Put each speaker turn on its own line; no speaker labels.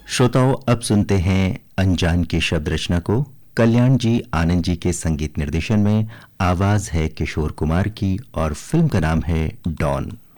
श्रोताओं, अब सुनते हैं अनजान की शब्द रचना को। कल्याण जी आनंद जी के संगीत निर्देशन में आवाज है किशोर कुमार की और फिल्म का नाम है डॉन।